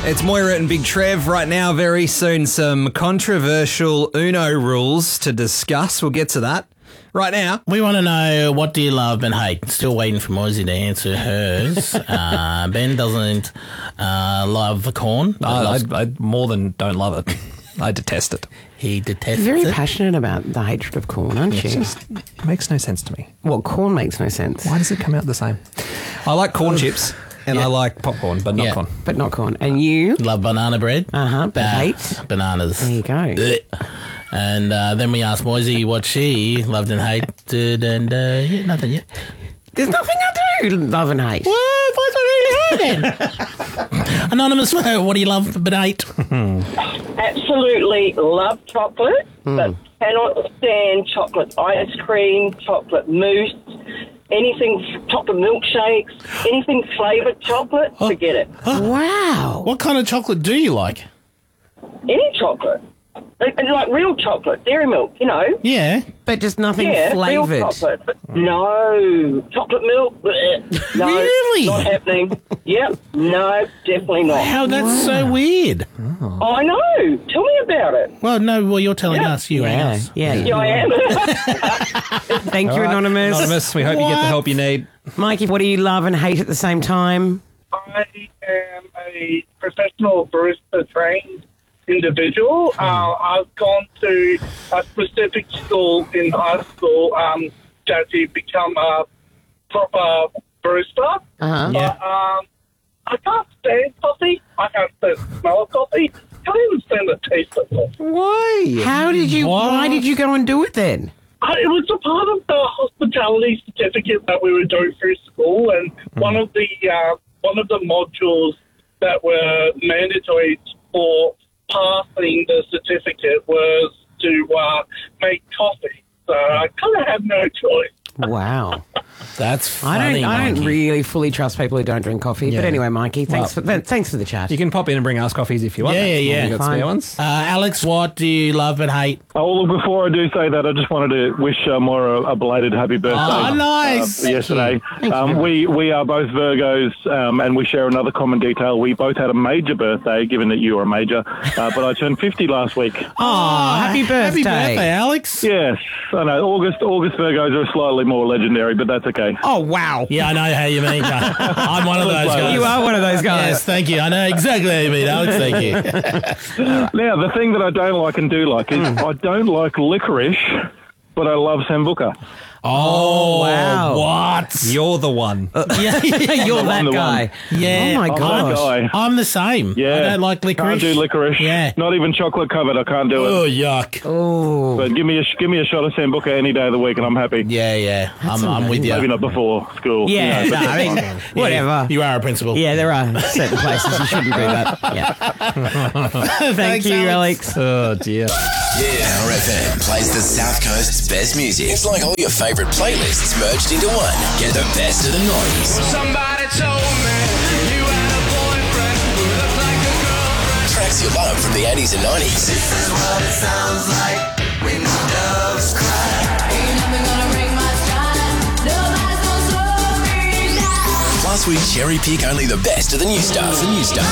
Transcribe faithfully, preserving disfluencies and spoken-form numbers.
It's Moira and Big Trev right now. Very soon, some controversial Uno rules to discuss. We'll get to that right now. We want to know, what do you love and hate? Still waiting for Moisey to answer hers. uh, Ben doesn't uh, love the corn. I, I, I more than don't love it. I detest it. He detests You're very it. passionate about the hatred of corn, aren't you? It just makes no sense to me. Well, corn makes no sense. Why does it come out the same? I like corn chips and Yeah. I like popcorn, but not Yeah. corn. But not corn. And you? Love banana bread. Uh-huh, but Uh, hate? Bananas. There you go. Blech. And uh, then we asked Moisey what she loved and hated, and uh, yeah, nothing yet. There's nothing I do love and hate. What? What's really happening? Anonymous, what do you love but hate? Absolutely love chocolate, but cannot stand chocolate ice cream, chocolate mousse, anything, chocolate milkshakes, anything flavoured chocolate, forget it. Wow. What kind of chocolate do you like? Any chocolate. Like, like real chocolate, dairy milk, you know. Yeah. But just nothing Yeah, real flavoured. chocolate. But no, chocolate milk, bleh. No, Really? not happening. Yep, no, definitely not. How that's so weird. I know. Tell me about it. Well, no, well, you're telling Yeah. us. You rang Yeah, us. yeah. Yeah, I am. Thank you, All right, Anonymous. Anonymous, we hope you get the What? help you need. Mikey, what do you love and hate at the same time? I am a professional barista trained individual. Uh, I've gone to a specific school in high school um, to actually become a proper barista. Uh-huh. But um, I can't stand coffee. I can't stand the smell of coffee. I can't even stand the taste of coffee. Why? How did you, What? why did you go and do it then? Uh, it was a part of the hospitality certificate that we were doing through school, and one of the uh, one of the modules that were mandatory for passing the certificate was to uh, make coffee. So I kind of had no choice. Wow. That's I funny, don't. I don't Mikey. really fully trust people who don't drink coffee. Yeah. But anyway, Mikey, thanks Well, for th- thanks for the chat. You can pop in and bring us coffees if you want. Yeah, yeah, yeah. We've got Fine. spare ones. Uh, Alex, what do you love and hate? Oh, well, look, before I do say that, I just wanted to wish uh, Moira a belated happy birthday. Oh, nice. uh, yesterday. Thank you Um, very we we are both Virgos, um, and we share another common detail. We both had a major birthday, given that you are a major. Uh, but I turned fifty last week. Oh, happy birthday. Happy birthday, Alex. Yes, I know. August August Virgos are slightly more legendary, but that's okay. Oh, wow. Yeah, I know how you mean. I'm one of those guys. You are one of those guys. Yes, thank you. I know exactly how you mean, Alex. Thank you. Now, the thing that I don't like and do like is I don't like licorice, but I love Sambuca. Oh, wow. What? You're the one. yeah, You're that the guy. yeah. Oh, my I'm gosh. that guy. I'm the same. Yeah. I don't like licorice. Can't do licorice. Yeah. Not even chocolate covered. I can't do it. Oh, yuck. Oh. But give me a give me a shot of Sambuca any day of the week, and I'm happy. Yeah, yeah. I'm, I'm with you. Maybe not before school. Yeah, you know, no, I mean, whatever. You are a principal. Yeah, there are certain places you shouldn't do that. Yeah. Thank Thanks, you, Alex. Alex. Oh, dear. Yeah, Power F M plays the South Coast's best music. It's like all your favourite playlists merged into one. Get the best of the noise. Somebody told me you had a boyfriend who looked like a girlfriend. Tracks you love from the eighties and nineties. This is what it sounds like when doves cry. Ain't nothing gonna break my stride. Nobody's gonna slow me down. Plus, we cherry pick only the best of the new stuff. The new stuff.